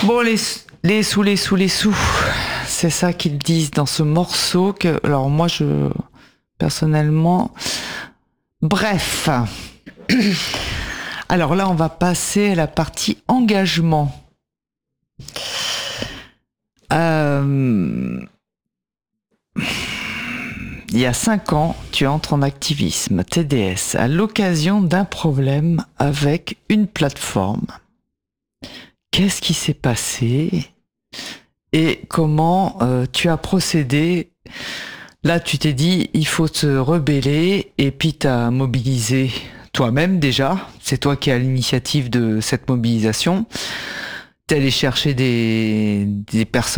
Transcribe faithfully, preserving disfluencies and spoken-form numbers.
Bon, les, les sous, les sous, les sous. C'est ça qu'ils disent dans ce morceau que, alors moi, je, personnellement, bref. Alors là, on va passer à la partie engagement. Euh, il y a cinq ans, tu entres en activisme T D S à l'occasion d'un problème avec une plateforme. Qu'est-ce qui s'est passé et comment euh, tu as procédé? Là, tu t'es dit, il faut se rebeller et puis tu as mobilisé toi-même déjà. C'est toi qui as l'initiative de cette mobilisation. Tu es allé chercher des, des personnes